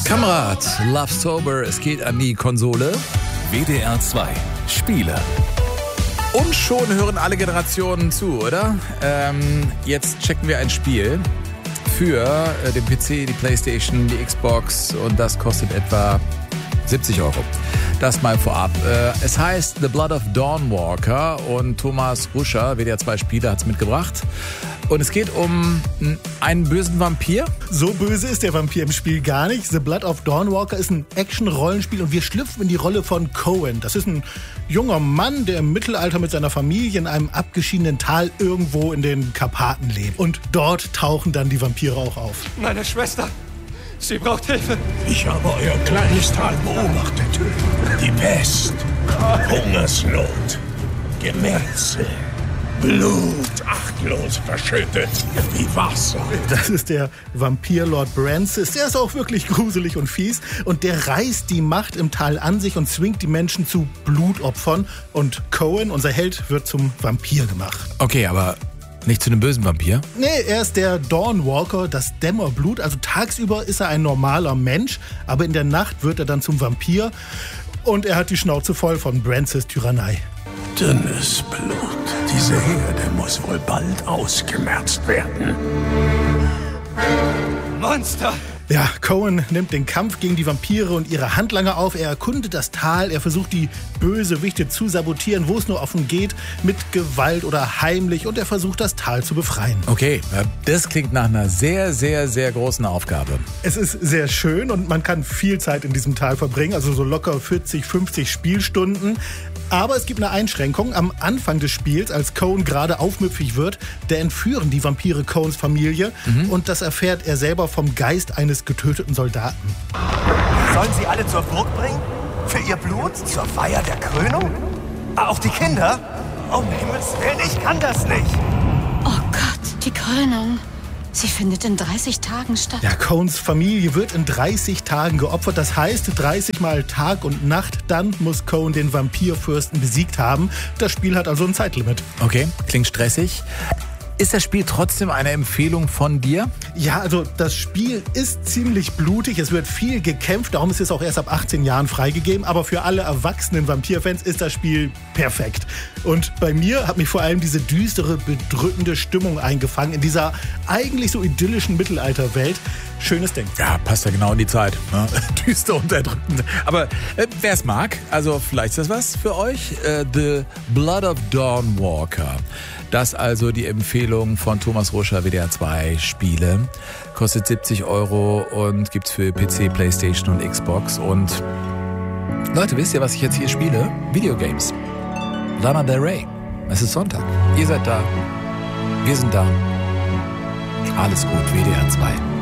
Kamerad, Love Sober, es geht an die Konsole. WDR 2 Spiele. Und schon hören alle Generationen zu, oder? Jetzt checken wir ein Spiel für den PC, die Playstation, die Xbox und das kostet etwa 70 €. Das mal vorab. Es heißt The Blood of Dawnwalker und Thomas Ruscher, WDR 2 Spiele, hat es mitgebracht. Und es geht um einen bösen Vampir. So böse ist der Vampir im Spiel gar nicht. The Blood of Dawnwalker ist ein Action-Rollenspiel und wir schlüpfen in die Rolle von Cohen. Das ist ein junger Mann, der im Mittelalter mit seiner Familie in einem abgeschiedenen Tal irgendwo in den Karpaten lebt. Und dort tauchen dann die Vampire auch auf. Meine Schwester, sie braucht Hilfe. Ich habe euer kleines Tal beobachtet. Die Pest, Hungersnot, Gemetzel, Blut, achtlos verschüttet wie Wasser. Das ist der Vampir Lord Brancis. Der ist auch wirklich gruselig und fies. Und der reißt die Macht im Tal an sich und zwingt die Menschen zu Blutopfern. Und Cohen, unser Held, wird zum Vampir gemacht. Okay, aber nicht zu einem bösen Vampir? Nee, er ist der Dawnwalker, das Dämmerblut. Also tagsüber ist er ein normaler Mensch, aber in der Nacht wird er dann zum Vampir. Und er hat die Schnauze voll von Brancis' Tyrannei. Dünnes Blut. Diese Herde muss wohl bald ausgemerzt werden. Monster! Ja, Cohen nimmt den Kampf gegen die Vampire und ihre Handlanger auf. Er erkundet das Tal, er versucht die Bösewichte zu sabotieren, wo es nur offen geht, mit Gewalt oder heimlich. Und er versucht, das Tal zu befreien. Okay, das klingt nach einer sehr, sehr, sehr großen Aufgabe. Es ist sehr schön und man kann viel Zeit in diesem Tal verbringen, also so locker 40, 50 Spielstunden. Aber es gibt eine Einschränkung. Am Anfang des Spiels, als Cohen gerade aufmüpfig wird, da entführen die Vampire Cohens Familie. Und das erfährt er selber vom Geist eines getöteten Soldaten. Sollen sie alle zur Burg bringen? Für ihr Blut? Zur Feier der Krönung? Auch die Kinder? Um Himmels Willen, ich kann das nicht! Oh Gott, die Krönung. Sie findet in 30 Tagen statt. Ja, Cohens Familie wird in 30 Tagen geopfert. Das heißt 30 Mal Tag und Nacht. Dann muss Cohen den Vampirfürsten besiegt haben. Das Spiel hat also ein Zeitlimit. Okay, klingt stressig. Ist das Spiel trotzdem eine Empfehlung von dir? Ja, also das Spiel ist ziemlich blutig. Es wird viel gekämpft. Darum ist es auch erst ab 18 Jahren freigegeben. Aber für alle erwachsenen Vampirfans ist das Spiel perfekt. Und bei mir hat mich vor allem diese düstere, bedrückende Stimmung eingefangen in dieser eigentlich so idyllischen Mittelalterwelt. Schönes Ding. Ja, passt ja genau in die Zeit. Ne? Düster und erdrückend. Aber wer es mag, also vielleicht ist das was für euch. The Blood of Dawnwalker. Das also die Empfehlung von Thomas Ruscher, WDR 2 Spiele. Kostet 70 € und gibt's für PC, Playstation und Xbox. Und Leute, wisst ihr, was ich jetzt hier spiele? Videogames. Lana Del Rey. Es ist Sonntag. Ihr seid da. Wir sind da. Alles gut, WDR 2.